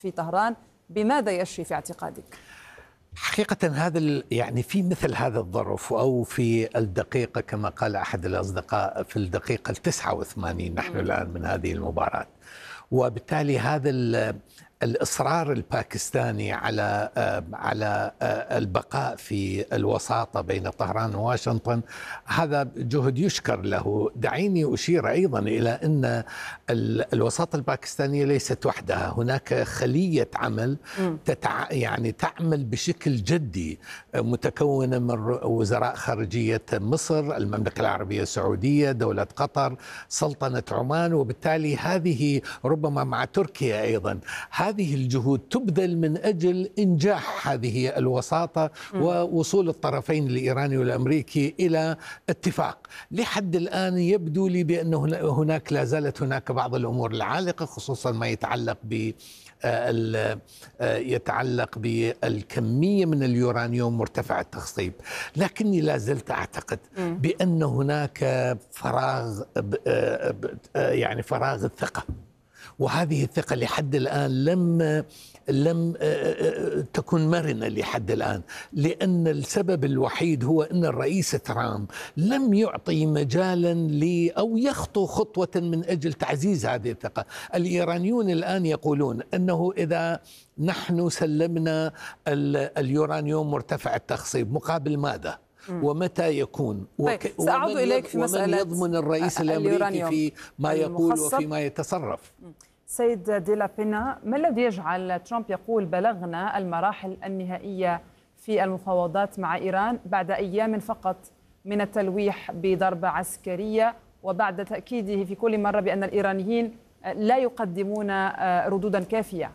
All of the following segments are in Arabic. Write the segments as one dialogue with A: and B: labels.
A: في طهران، بماذا يشفي في اعتقادك؟
B: حقيقة هذا يعني في مثل هذا الظرف أو في الدقيقة كما قال أحد الأصدقاء في الدقيقة 89 نحن الآن من هذه المباراة، وبالتالي هذا الإصرار الباكستاني على البقاء في الوساطة بين طهران وواشنطن هذا جهد يشكر له. دعيني أشير أيضا إلى أن الوساطة الباكستانية ليست وحدها، هناك خلية عمل يعني تعمل بشكل جدي متكونة من وزراء خارجية مصر، المملكة العربية السعودية، دولة قطر، سلطنة عمان، وبالتالي هذه ربما مع تركيا أيضا هذه الجهود تبذل من أجل إنجاح هذه الوساطة ووصول الطرفين الإيراني والأمريكي إلى اتفاق. لحد الآن يبدو لي بأن هناك لا زالت هناك بعض الأمور العالقة، خصوصا ما يتعلق بالكمية من اليورانيوم مرتفع التخصيب، لكني لا زلت أعتقد بأن هناك فراغ الثقة، وهذه الثقة لحد الآن لم تكن مرنة لحد الآن، لأن السبب الوحيد هو أن الرئيس ترامب لم يعطي مجالا أو يخطو خطوة من أجل تعزيز هذه الثقة. الإيرانيون الآن يقولون أنه إذا نحن سلمنا اليورانيوم مرتفع التخصيب مقابل ماذا؟ ومتى يكون؟
A: سأعود إليك في مسألة
B: ومن يضمن الرئيس الأمريكي في ما يقول وفيما يتصرف؟
A: سيد ديلا بينا، ما الذي يجعل ترامب يقول بلغنا المراحل النهائية في المفاوضات مع إيران بعد أيام فقط من التلويح بضربة عسكرية، وبعد تأكيده في كل مرة بأن الإيرانيين لا يقدمون ردودا كافية؟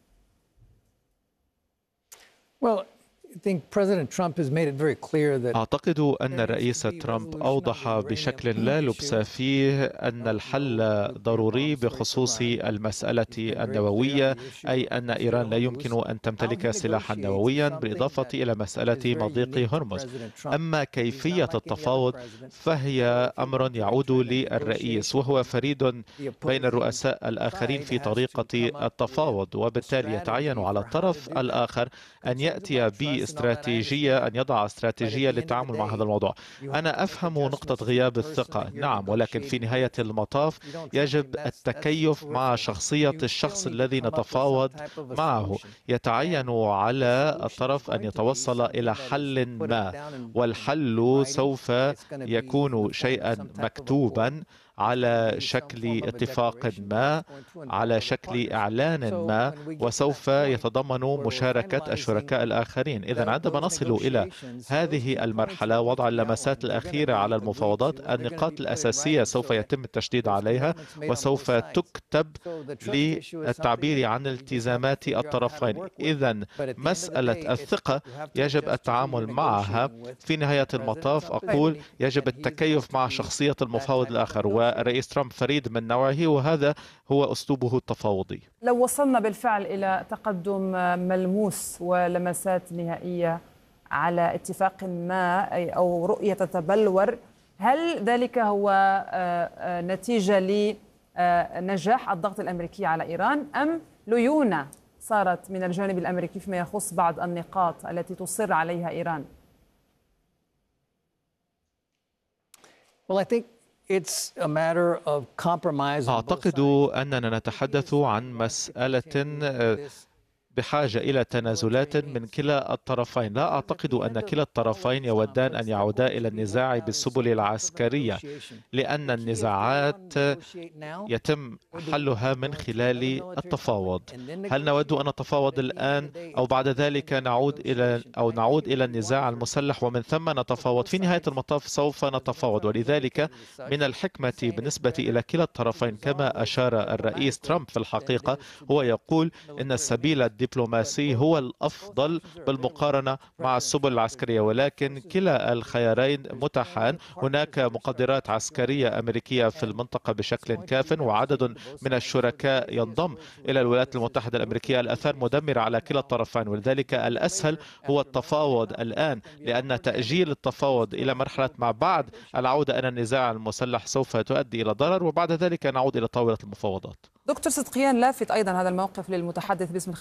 C: أعتقد أن الرئيس ترامب أوضح بشكل لا لبس فيه أن الحل ضروري بخصوص المسألة النووية، أي أن إيران لا يمكن أن تمتلك سلاحا نوويا، بالإضافة إلى مسألة مضيق هرمز. أما كيفية التفاوض فهي أمر يعود للرئيس، وهو فريد بين الرؤساء الآخرين في طريقة التفاوض، وبالتالي يتعين على الطرف الآخر أن يأتي باستراتيجية، أن يضع استراتيجية للتعامل مع هذا الموضوع. أنا أفهم نقطة غياب الثقة، نعم، ولكن في نهاية المطاف يجب التكيف مع شخصية الشخص الذي نتفاوض معه. يتعين على الطرف أن يتوصل إلى حل ما، والحل سوف يكون شيئا مكتوبا على شكل اتفاق ما، على شكل إعلان ما، وسوف يتضمن مشاركة الشركاء الآخرين. إذن عندما نصل إلى هذه المرحلة، وضع اللمسات الأخيرة على المفاوضات، النقاط الأساسية سوف يتم التشديد عليها، وسوف تكتب للتعبير عن التزامات الطرفين. إذن مسألة الثقة يجب التعامل معها. في نهاية المطاف أقول يجب التكيف مع شخصية المفاوض الآخر، والرئيس ترامب فريد من نوعه، وهذا هو أسلوبه التفاوضي.
A: لو وصلنا بالفعل إلى تقدم ملموس ولمسات نهائية على اتفاق ما أو رؤية تتبلور، هل ذلك هو نتيجة لنجاح الضغط الأمريكي على إيران، أم ليونة صارت من الجانب الأمريكي فيما يخص بعض النقاط التي تصر عليها إيران؟
C: أعتقد أننا نتحدث عن مسألة بحاجة إلى تنازلات من كلا الطرفين. لا أعتقد أن كلا الطرفين يودان أن يعودا إلى النزاع بالسبل العسكرية، لأن النزاعات يتم حلها من خلال التفاوض. هل نود أن نتفاوض الآن أو بعد ذلك نعود إلى النزاع المسلح ومن ثم نتفاوض؟ في نهاية المطاف سوف نتفاوض، ولذلك من الحكمة بالنسبة إلى كلا الطرفين كما أشار الرئيس ترامب في الحقيقة هو يقول إن السبيل الدبلوماسي هو الأفضل بالمقارنة مع السبل العسكرية، ولكن كلا الخيارين متاحان. هناك مقدرات عسكرية أمريكية في المنطقة بشكل كاف، وعدد من الشركاء ينضم إلى الولايات المتحدة الأمريكية. الآثار مدمرة على كلا الطرفين، ولذلك الأسهل هو التفاوض الآن، لأن تأجيل التفاوض إلى مرحلة ما بعد العودة إلى النزاع المسلح سوف تؤدي إلى ضرر، وبعد ذلك نعود إلى طاولة المفاوضات.
A: دكتور صدقيان، لافت أيضا هذا الموقف للمتحدث باسم